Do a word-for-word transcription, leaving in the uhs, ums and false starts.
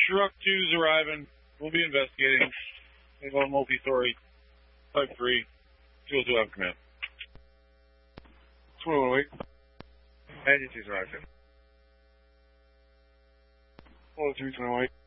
Truck two's arriving. We'll be investigating. They go multi-story. Type three. two oh two have command. twenty-one week. Agency's arriving. one oh three, twenty-one week.